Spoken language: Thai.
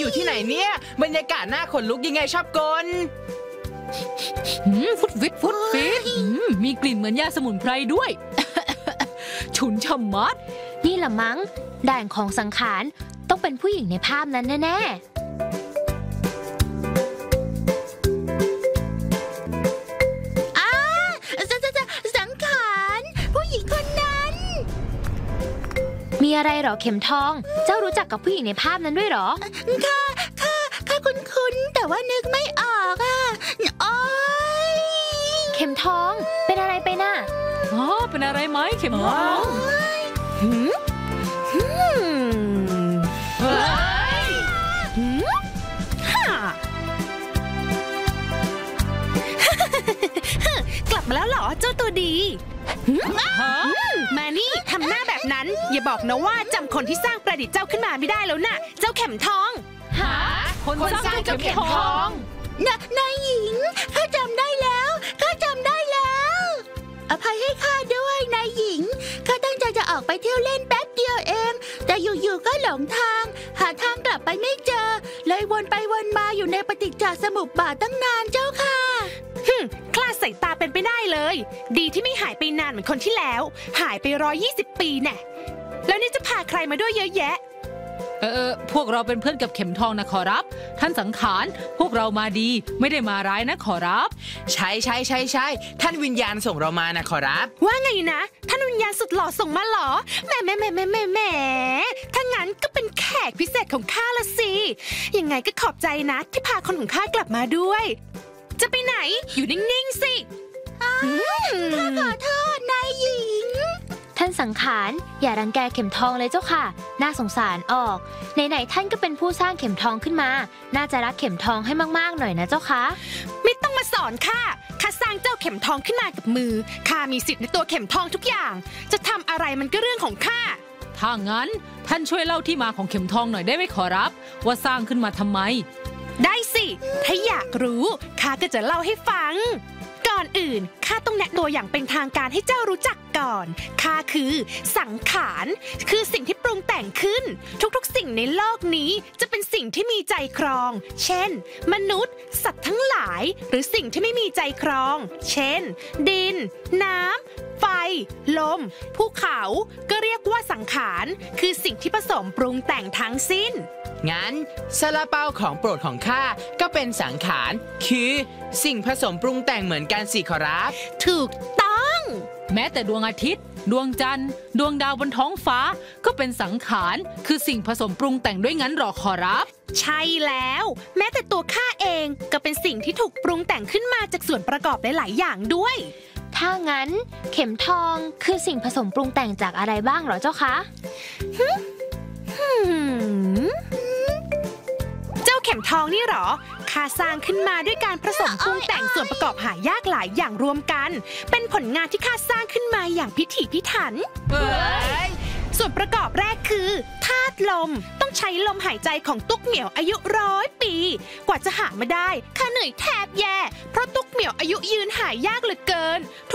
อยู่ที่ไหนเนี่ยบรรยากาศน่าขนลุกยังไงชอบกลฟุดฟิตมีกลิ่นเหมือนยาสมุนไพรด้วย ฉุนชะมัดนี่ละมั้งด่านของสังขารต้องเป็นผู้หญิงในภาพนั้นแน่ๆสังขารผู้หญิงคนนั้นมีอะไรหรอเข็มทองเจ้ารู้จักกับผู้หญิงในภาพนั้นด้วยหรอข้าคุ้นแต่ว่านึกไม่ออกอ่ะโอ๊ยเข็มทองเป็นอะไรไปน่ะเป็นอะไรไหมเข็มทองกลับมาแล้วเหรอเจ้าตัวดีมานี่ทำหน้าแบบนั้นอย่าบอกนะว่าจำคนที่สร้างประดิษฐ์เจ้าขึ้นมาไม่ได้แล้วน่ะเจ้าเข็มทองคนสร้างเจ้าเข็มทองนายหญิงข้าจำได้แล้วอภัยให้ข้าด้วยนายหญิงข้าตั้งใจจะออกไปเที่ยวเล่นแป๊บเดียวเองแต่อยู่ๆก็หลงทางหาทางกลับไปไม่เจอเลยวนไปวนมาอยู่ในปฏิจจสมุปบาทตั้งนานเจ้าค่ะคลาดสายตาเป็นไปได้เลยดีที่ไม่หายไปนานเหมือนคนที่แล้วหายไป120 ปีแน่แล้วนี่จะพาใครมาด้วยเยอะแยะพวกเราเป็นเพื่อนกับเข็มทองนะขอรับท่านสังขารพวกเรามาดีไม่ได้มาร้ายนะขอรับใช่ท่านวิญญาณส่งเรามานะขอรับว่าไงนะท่านวิญญาณสุดหล่อส่งมาเหรอแหมถ้างั้นก็เป็นแขกพิเศษของข้าละสิยังไงก็ขอบใจนะที่พาคนของข้ากลับมาด้วยจะไปไหนอยู่นิ่งๆสิข้าขอโทษนายหญิงท่านสังขารอย่ารังแกเข็มทองเลยเจ้าค่ะน่าสงสารออกไหนๆท่านก็เป็นผู้สร้างเข็มทองขึ้นมาน่าจะรักเข็มทองให้มากๆหน่อยนะเจ้าค่ะไม่ต้องมาสอนข้าสร้างเจ้าเข็มทองขึ้นมากับมือข้ามีสิทธิ์ในตัวเข็มทองทุกอย่างจะทำอะไรมันก็เรื่องของข้าถ้างั้นท่านช่วยเล่าที่มาของเข็มทองหน่อยได้ไหมขอรับว่าสร้างขึ้นมาทำไมได้สิถ้าอยากรู้ข้าก็จะเล่าให้ฟังก่อนอื่นข้าต้องแนะตัวอย่างเป็นทางการให้เจ้ารู้จักก่อนข้าคือสังขารคือสิ่งที่ปรุงแต่งขึ้นทุกๆสิ่งในโลกนี้จะเป็นสิ่งที่มีใจครองเช่นมนุษย์สัตว์ทั้งหลายหรือสิ่งที่ไม่มีใจครองเช่นดินน้ำไฟลมภูเขาก็เรียกว่าสังขารคือสิ่งที่ผสมปรุงแต่งทั้งสิ้นงั้นซาลาเปาของโปรดของข้าก็เป็นสังขารคือสิ่งผสมปรุงแต่งเหมือนกันสิขอรับถูกต้องแม้แต่ดวงอาทิตย์ดวงจันทร์ดวงดาวบนท้องฟ้าก็เป็นสังขารคือสิ่งผสมปรุงแต่งด้วยงั้นหรอขอรับใช่แล้วแม้แต่ตัวข้าเองก็เป็นสิ่งที่ถูกปรุงแต่งขึ้นมาจากส่วนประกอบหลายๆอย่างด้วยถ้างั้นเข็มทองคือสิ่งผสมปรุงแต่งจากอะไรบ้างหรอเจ้าคะเจ้าเข็มทองนี่หรอข้าสร้างขึ้นมาด้วยการผสมปรุงแต่งส่วนประกอบหายากหลายอย่างรวมกันเป็นผลงานที่ข้าสร้างขึ้นมาอย่างพิถีพิถันส่วนประกอบแรกคือธาตุลมต้องใช้ลมหายใจของตุ๊กเหมียวอายุ100 ปีกว่าจะหามาได้ข้าเหนื่อยแทบแย่เพราะตุ๊กเหมียวอายุยืนหายากเหลือเกิน